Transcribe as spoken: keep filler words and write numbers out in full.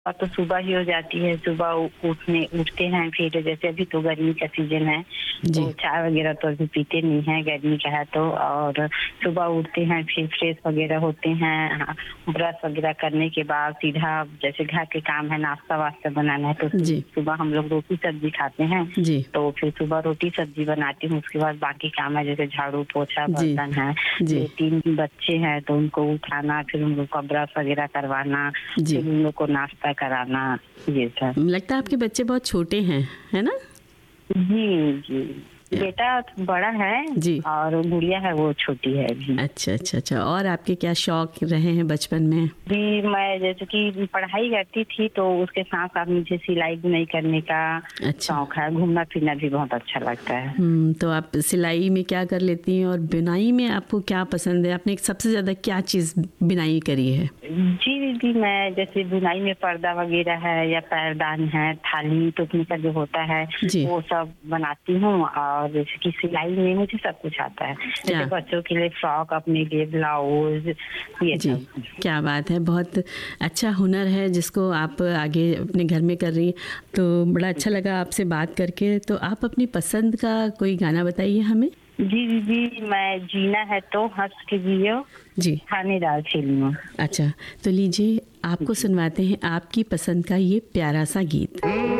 और तो सुबह ही हो जाती है, सुबह उठने उठते हैं, फिर जैसे अभी तो गर्मी का सीजन है तो चाय वगैरह तो अभी पीते नहीं है, गर्मी का है तो। और सुबह उठते हैं, फिर फ्रेश वगैरह होते हैं, ब्रश वगैरह करने के बाद सीधा जैसे घर के काम है, नाश्ता वास्ता बनाना है, तो सुबह हम लोग रोटी सब्जी खाते हैं, तो फिर सुबह रोटी सब्जी बनाती हूँ। उसके बाद बाकी काम है जैसे झाड़ू पोछा, बर्तन है, दो तीन बच्चे हैं तो उनको उठाना, फिर उन लोग का ब्रश वगैरह करवाना, फिर उन लोग को नाश्ता कराना, ये सब। लगता है आपके बच्चे बहुत छोटे हैं, है ना? जी जी, बेटा बड़ा है जी और गुड़िया है वो छोटी है अभी। अच्छा अच्छा अच्छा। और आपके क्या शौक रहे हैं बचपन में? जी, मैं जैसे कि पढ़ाई करती थी तो उसके साथ साथ मुझे सिलाई बुनाई करने का अच्छा शौक है, घूमना फिरना भी बहुत अच्छा लगता है। हम्म, तो आप सिलाई में क्या कर लेती हैं और बुनाई में आपको क्या पसंद है? आपने सबसे ज्यादा क्या चीज बुनाई करी है? जी दीदी, मैं जैसे बुनाई में पर्दा वगैरह है या पैरदान है, थाली टोकने का जो होता है वो सब बनाती हूँ। और जैसे कि सिलाई में मुझे सब कुछ आता है, जैसे बच्चों के लिए फ्रॉक, अपने लिए ब्लाउज, ये जी सब। क्या बात है, बहुत अच्छा हुनर है जिसको आप आगे अपने घर में कर रही हैं, तो बड़ा अच्छा लगा आपसे बात करके। तो आप अपनी पसंद का कोई गाना बताइए हमें। जी दीदी, मैं जीना है तो हंस के जियो जी, थानेदार फिल्म। अच्छा, तो लीजिए आपको सुनवाते हैं आपकी पसंद का ये प्यारा सा गीत।